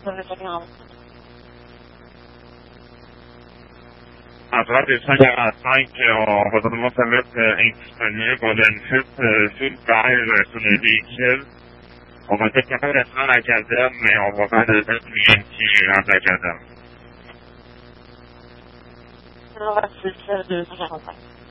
Après, des 145, on va vraiment se mettre indisponible. On a une fuite sur le beige sur les véhicules. On va être capable de se rendre à la caserne, mais on va faire des clients qui rentrent à la caserne. On va se faire 245.